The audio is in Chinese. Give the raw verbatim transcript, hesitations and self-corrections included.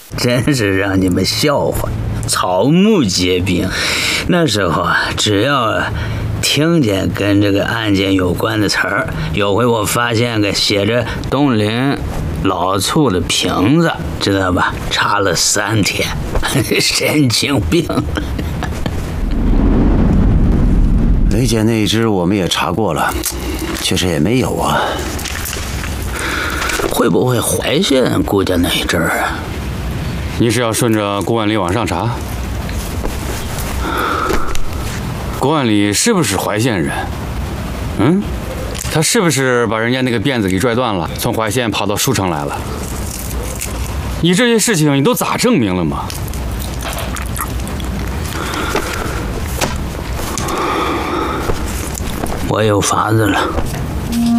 真是让你们笑话。草木皆兵，那时候啊，只要听见跟这个案件有关的词儿，有回我发现个写着东林老醋的瓶子，知道吧？查了三天，神经病。 雷姐那一只我们也查过了，确实也没有啊。 会不会怀县顾家那一只啊？ 你是要顺着郭万里往上查？郭万里是不是怀县人？嗯，他是不是把人家那个辫子给拽断了，从怀县跑到舒城来了？你这些事情你都咋证明了吗？ 我有法子了。